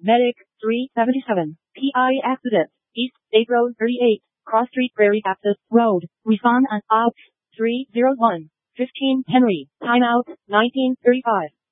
Medic 377. PI accident. East State Road 38. Cross Street Prairie Baptist Road. Respond and out. 301. 15 Henry. Timeout 1935.